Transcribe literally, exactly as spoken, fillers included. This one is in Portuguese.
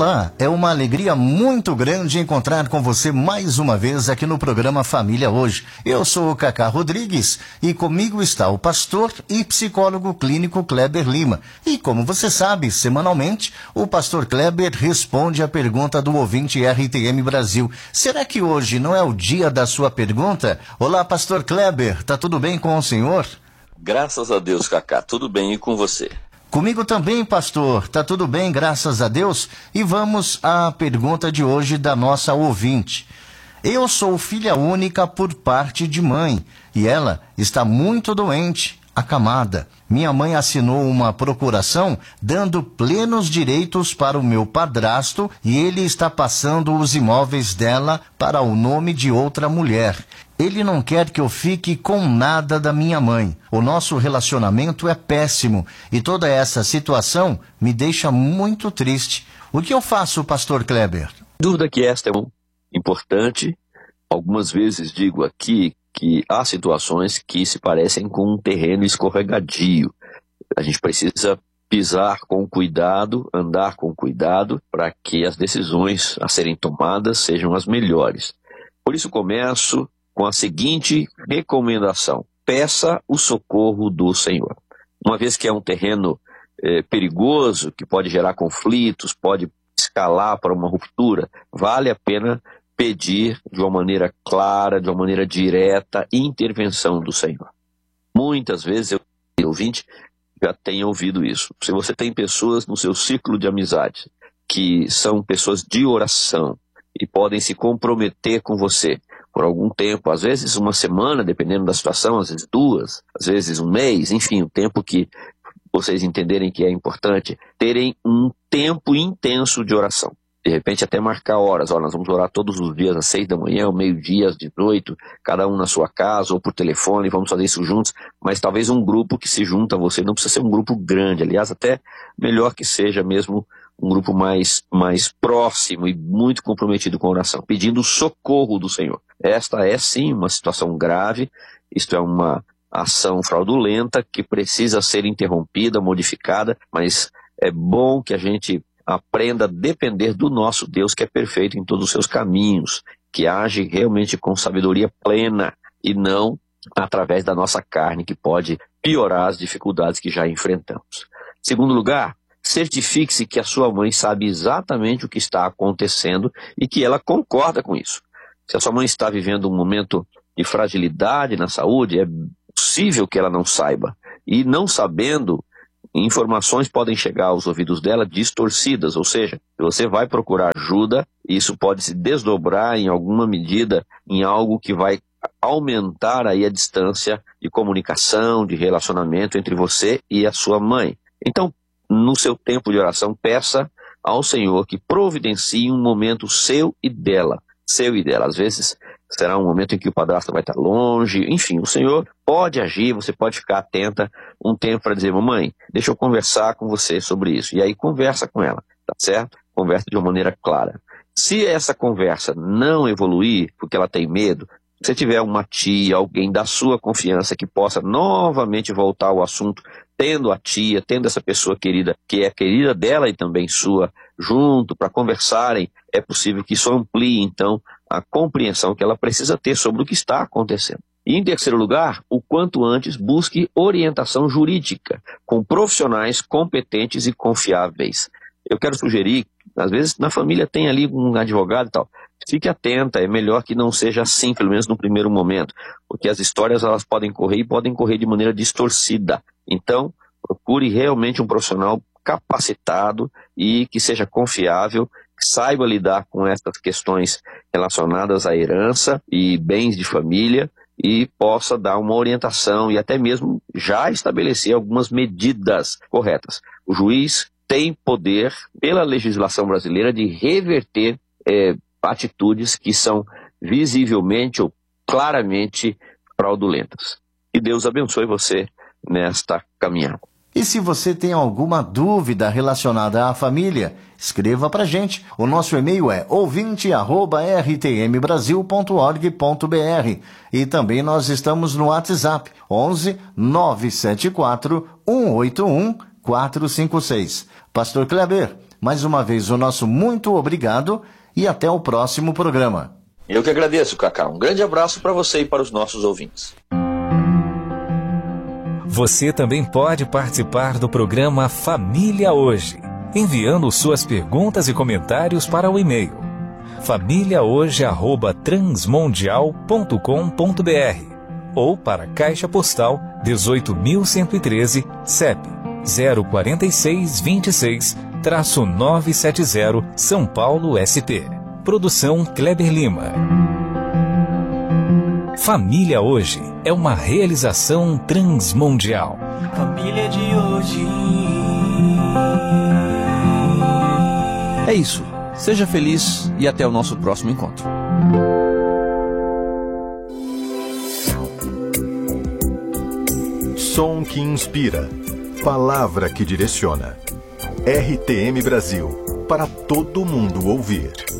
Olá, é uma alegria muito grande encontrar com você mais uma vez aqui no programa Família Hoje. Eu sou o Cacá Rodrigues e comigo está o pastor e psicólogo clínico Kleber Lima. E como você sabe, semanalmente, o pastor Kleber responde a pergunta do ouvinte R T M Brasil. Será que hoje não é o dia da sua pergunta? Olá, pastor Kleber, tá tudo bem com o senhor? Graças a Deus, Cacá, tudo bem e com você? Comigo também, pastor. Tá tudo bem, graças a Deus. E vamos à pergunta de hoje da nossa ouvinte. Eu sou filha única por parte de mãe e ela está muito doente, acamada. Minha mãe assinou uma procuração dando plenos direitos para o meu padrasto e ele está passando os imóveis dela para o nome de outra mulher. Ele não quer que eu fique com nada da minha mãe. O nosso relacionamento é péssimo e toda essa situação me deixa muito triste. O que eu faço, pastor Kleber? Dúvida que esta é muito importante. Algumas vezes digo aqui que há situações que se parecem com um terreno escorregadio. A gente precisa pisar com cuidado, andar com cuidado, para que as decisões a serem tomadas sejam as melhores. Por isso começo com a seguinte recomendação: peça o socorro do Senhor. Uma vez que é um terreno eh, perigoso, que pode gerar conflitos, pode escalar para uma ruptura, vale a pena pedir de uma maneira clara, de uma maneira direta, intervenção do Senhor. Muitas vezes, eu, ouvinte, já tenho ouvido isso. Se você tem pessoas no seu círculo de amizade que são pessoas de oração e podem se comprometer com você por algum tempo, às vezes uma semana, dependendo da situação, às vezes duas, às vezes um mês, enfim, o tempo que vocês entenderem que é importante, terem um tempo intenso de oração. De repente até marcar horas, ó, nós vamos orar todos os dias às seis da manhã, ao meio-dia, às dezoito, cada um na sua casa ou por telefone, vamos fazer isso juntos, mas talvez um grupo que se junta a você, não precisa ser um grupo grande, aliás, até melhor que seja mesmo um grupo mais, mais próximo e muito comprometido com a oração, pedindo o socorro do Senhor. Esta é sim uma situação grave, isto é uma ação fraudulenta que precisa ser interrompida, modificada, mas é bom que a gente aprenda a depender do nosso Deus, que é perfeito em todos os seus caminhos, que age realmente com sabedoria plena e não através da nossa carne, que pode piorar as dificuldades que já enfrentamos. Segundo lugar, certifique-se que a sua mãe sabe exatamente o que está acontecendo e que ela concorda com isso. Se a sua mãe está vivendo um momento de fragilidade na saúde, é possível que ela não saiba. E não sabendo, informações podem chegar aos ouvidos dela distorcidas, ou seja, se você vai procurar ajuda, isso pode se desdobrar em alguma medida em algo que vai aumentar aí a distância de comunicação, de relacionamento entre você e a sua mãe. Então, no seu tempo de oração, peça ao Senhor que providencie um momento seu e dela, seu e dela. Às vezes será um momento em que o padrasto vai estar longe, enfim, o Senhor pode agir, você pode ficar atenta um tempo para dizer: mamãe, deixa eu conversar com você sobre isso. E aí conversa com ela, tá certo? Conversa de uma maneira clara. Se essa conversa não evoluir, porque ela tem medo, se tiver uma tia, alguém da sua confiança que possa novamente voltar ao assunto, tendo a tia, tendo essa pessoa querida, que é querida dela e também sua, junto, para conversarem, é possível que isso amplie, então, a compreensão que ela precisa ter sobre o que está acontecendo. E, em terceiro lugar, o quanto antes busque orientação jurídica, com profissionais competentes e confiáveis. Eu quero sugerir, às vezes na família tem ali um advogado e tal, fique atenta, é melhor que não seja assim, pelo menos no primeiro momento, porque as histórias elas podem correr e podem correr de maneira distorcida. Então, procure realmente um profissional capacitado e que seja confiável, que saiba lidar com essas questões relacionadas à herança e bens de família e possa dar uma orientação e até mesmo já estabelecer algumas medidas corretas. O juiz tem poder, pela legislação brasileira, de reverter é, atitudes que são visivelmente ou claramente fraudulentas. Que Deus abençoe você nesta caminhada. E se você tem alguma dúvida relacionada à família, escreva para a gente. O nosso e-mail é ouvinte arroba r t m brasil ponto org ponto b r e também nós estamos no WhatsApp onze nove sete quatro um oito um quatro cinco seis. Pastor Kleber, mais uma vez o nosso muito obrigado e até o próximo programa. Eu que agradeço, Cacá. Um grande abraço para você e para os nossos ouvintes. Você também pode participar do programa Família Hoje, enviando suas perguntas e comentários para o e-mail família hoje arroba transmundial ponto com ponto b r ou para a Caixa Postal dezoito mil cento e treze, C E P zero quatro seis dois seis, nove sete zero, São Paulo, S P. Produção Kleber Lima. Família Hoje é uma realização transmundial. Família de hoje. É isso. Seja feliz e até o nosso próximo encontro. Som que inspira. Palavra que direciona. R T M Brasil. Para todo mundo ouvir.